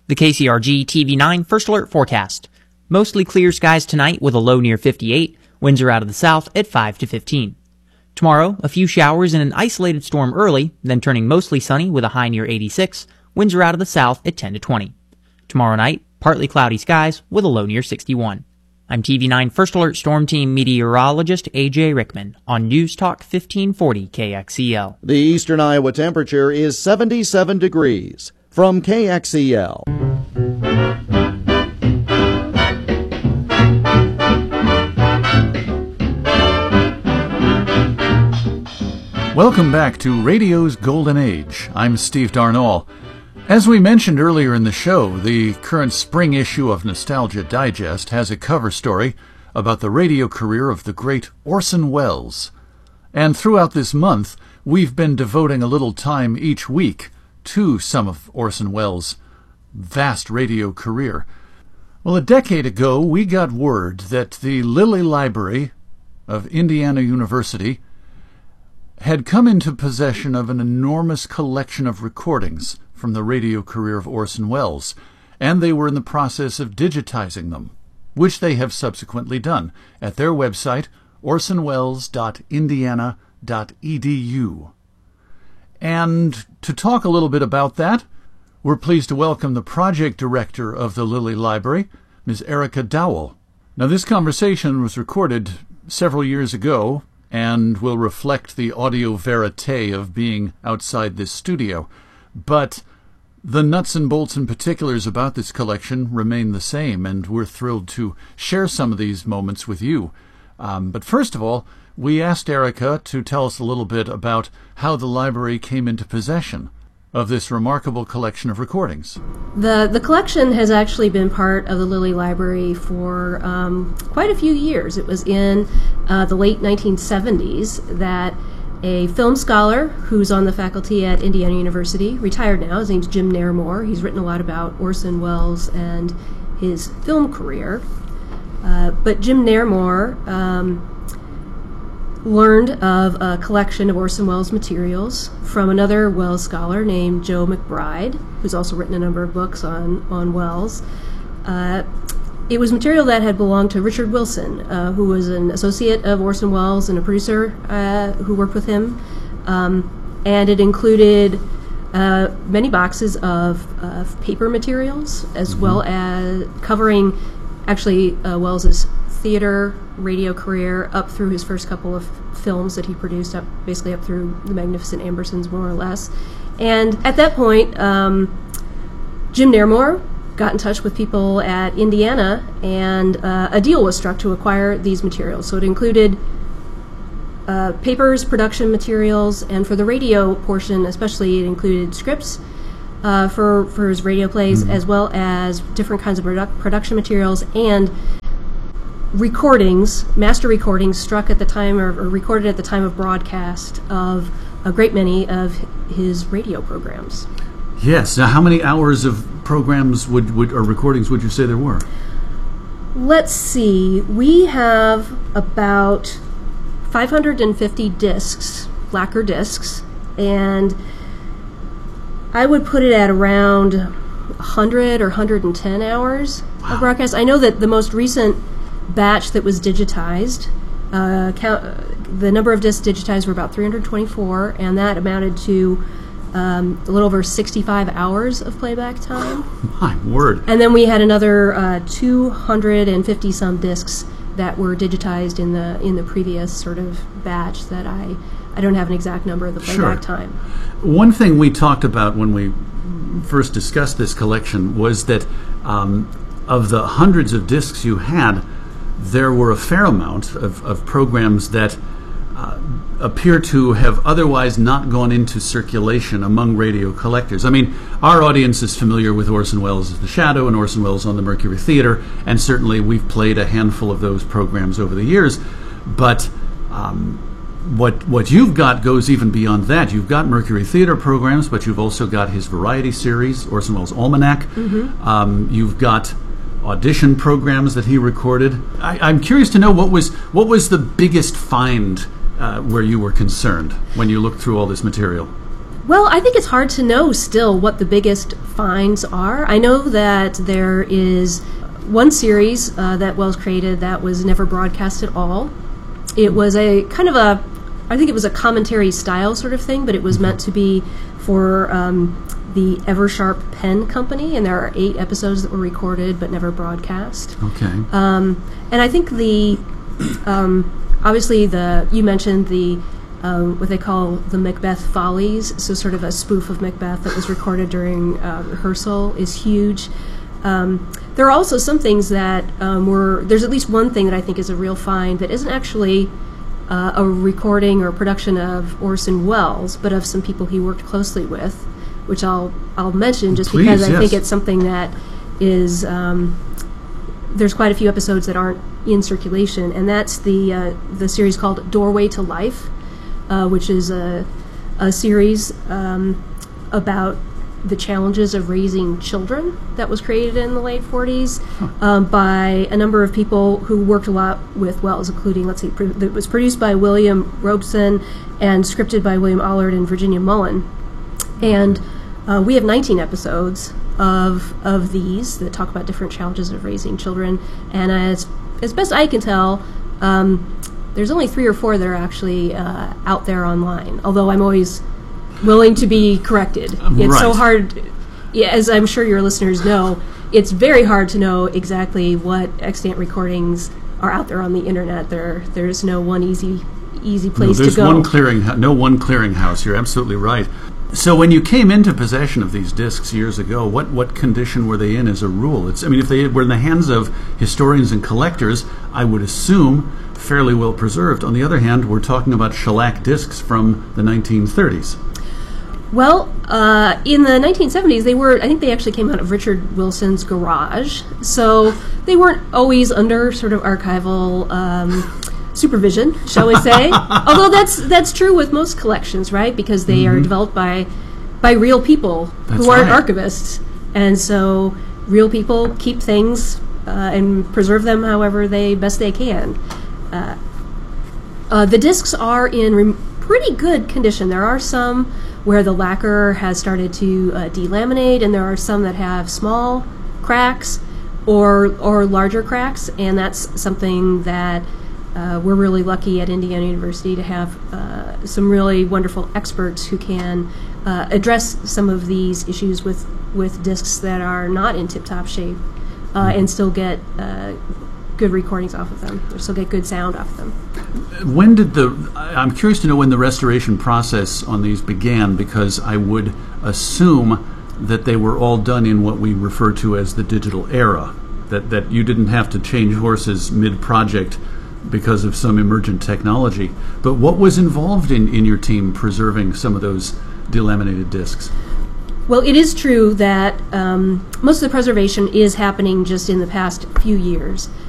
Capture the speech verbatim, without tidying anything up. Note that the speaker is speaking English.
The K C R G T V nine First Alert forecast. Mostly clear skies tonight with a low near fifty-eight. Winds are out of the south at five to fifteen. Tomorrow, a few showers and an isolated storm early, then turning mostly sunny with a high near eighty-six. Winds are out of the south at ten to twenty. Tomorrow night, partly cloudy skies with a low near sixty-one. I'm T V nine First Alert Storm Team meteorologist A J Rickman on News Talk fifteen forty K X E L. The eastern Iowa temperature is seventy-seven degrees. From K X E L. Welcome back to Radio's Golden Age. I'm Steve Darnall. As we mentioned earlier in the show, the current spring issue of Nostalgia Digest has a cover story about the radio career of the great Orson Welles. And throughout this month, we've been devoting a little time each week to some of Orson Welles' vast radio career. Well, a decade ago, we got word that the Lilly Library of Indiana University had come into possession of an enormous collection of recordings from the radio career of Orson Welles, and they were in the process of digitizing them, which they have subsequently done at their website, orson welles dot indiana dot e d u. And to talk a little bit about that, we're pleased to welcome the project director of the Lilly Library, Miz Erica Dowell. Now, this conversation was recorded several years ago and will reflect the audio verite of being outside this studio. But the nuts and bolts and particulars about this collection remain the same, and we're thrilled to share some of these moments with you. Um, but first of all, we asked Erica to tell us a little bit about how the library came into possession of this remarkable collection of recordings. The the collection has actually been part of the Lilly Library for um, quite a few years. It was in uh, the late nineteen seventies that a film scholar who's on the faculty at Indiana University, retired now, his name's Jim Nairmore. He's written a lot about Orson Welles and his film career. Uh, but Jim Nairmore um, learned of a collection of Orson Welles materials from another Welles scholar named Joe McBride, who's also written a number of books on, on Welles. Uh, it was material that had belonged to Richard Wilson, uh, who was an associate of Orson Welles and a producer uh, who worked with him. Um, and it included uh, many boxes of uh, paper materials, as mm-hmm. well as covering actually uh, Welles's theater, radio career up through his first couple of films that he produced, up basically up through The Magnificent Ambersons, more or less. And at that point, um, Jim Nairmore got in touch with people at Indiana, and uh, a deal was struck to acquire these materials. So it included uh, papers, production materials, and for the radio portion especially, it included scripts uh, for, for his radio plays, mm-hmm. as well as different kinds of produ- production materials and recordings, master recordings struck at the time or, or recorded at the time of broadcast of a great many of his radio programs. Yes. Now, how many hours of programs would, would or recordings would you say there were? Let's see. We have about five hundred fifty discs, lacquer discs, and I would put it at around one hundred or one hundred ten hours wow. of broadcast. I know that the most recent batch that was digitized, uh, count, uh, the number of discs digitized were about three hundred twenty-four, and that amounted to um, a little over sixty-five hours of playback time. My word. And then we had another uh, two hundred fifty some discs that were digitized in the in the previous sort of batch that I, I don't have an exact number of the playback sure. time. One thing we talked about when we first discussed this collection was that um, of the hundreds of discs you had, there were a fair amount of, of programs that uh, appear to have otherwise not gone into circulation among radio collectors. I mean, our audience is familiar with Orson Welles' The Shadow and Orson Welles on the Mercury Theater, and certainly we've played a handful of those programs over the years. But um, what what you've got goes even beyond that. You've got Mercury Theater programs, but you've also got his variety series, Orson Welles' Almanac. Mm-hmm. Um, you've got audition programs that he recorded. I, I'm curious to know what was what was the biggest find uh, where you were concerned when you looked through all this material? Well, I think it's hard to know still what the biggest finds are. I know that there is one series uh, that Wells created that was never broadcast at all. It was a kind of a, I think it was a commentary style sort of thing, but it was meant to be for um, the Eversharp Pen Company, and there are eight episodes that were recorded but never broadcast. Okay. Um, and I think the, um, obviously the, you mentioned the, Um, what they call the Macbeth Follies, so sort of a spoof of Macbeth that was recorded during uh, rehearsal, is huge. Um, there are also some things that um, were, there's at least one thing that I think is a real find that isn't actually uh, a recording or production of Orson Welles, but of some people he worked closely with, which I'll I'll mention just Please, because I yes. think it's something that is, um, there's quite a few episodes that aren't in circulation, and that's the uh, the series called Doorway to Life, Uh, which is a, a series um, about the challenges of raising children that was created in the late forties um, by a number of people who worked a lot with Wells, including, let's see, pro- it was produced by William Robeson and scripted by William Allard and Virginia Mullen. And uh, we have nineteen episodes of of these that talk about different challenges of raising children. And as, as best I can tell, um, there's only three or four that are actually uh, out there online, although I'm always willing to be corrected. It's right. so hard, yeah, as I'm sure your listeners know, it's very hard to know exactly what extant recordings are out there on the internet. There, There's no one easy easy place no, there's to go. One clearing, no one clearinghouse. You're absolutely right. So when you came into possession of these discs years ago, what, what condition were they in as a rule? It's, I mean, if they were in the hands of historians and collectors, I would assume fairly well preserved. On the other hand, we're talking about shellac discs from the nineteen thirties. Well, uh, in the nineteen seventies, they were, I think they actually came out of Richard Wilson's garage, so they weren't always under sort of archival um, supervision, shall we say. Although that's that's true with most collections, right? Because they mm-hmm. are developed by by real people that's who aren't right. archivists. And so real people keep things uh, and preserve them however they best they can. Uh, uh, the discs are in re- pretty good condition. There are some where the lacquer has started to uh, delaminate, and there are some that have small cracks or or larger cracks, and that's something that uh, we're really lucky at Indiana University to have uh, some really wonderful experts who can uh, address some of these issues with, with discs that are not in tip-top shape uh, and still get uh, good recordings off of them, or still get good sound off of them. When did the, I'm curious to know when the restoration process on these began, because I would assume that they were all done in what we refer to as the digital era, that, that you didn't have to change horses mid-project because of some emergent technology. But what was involved in, in your team preserving some of those delaminated discs? Well, it is true that um, most of the preservation is happening just in the past few years.